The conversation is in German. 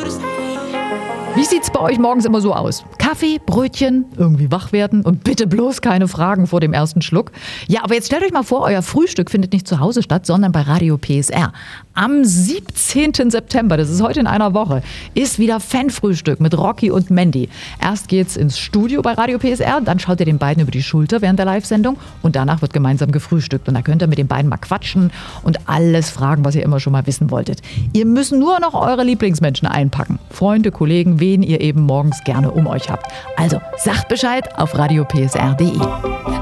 Wie sieht's bei euch morgens immer so aus? Kaffee, Brötchen, irgendwie wach werden und bitte bloß keine Fragen vor dem ersten Schluck. Ja, aber jetzt stellt euch mal vor, euer Frühstück findet nicht zu Hause statt, sondern bei Radio PSR. Am 17. September, das ist heute in einer Woche, ist wieder Fanfrühstück mit Rocky und Mandy. Erst geht's ins Studio bei Radio PSR, dann schaut ihr den beiden über die Schulter während der Live-Sendung und danach wird gemeinsam gefrühstückt. Und da könnt ihr mit den beiden mal quatschen und alles fragen, was ihr immer schon mal wissen wolltet. Ihr müsst nur noch eure Lieblingsmenschen einpacken. Freunde, Kollegen, wen ihr eben morgens gerne um euch habt. Also sagt Bescheid auf radiopsr.de.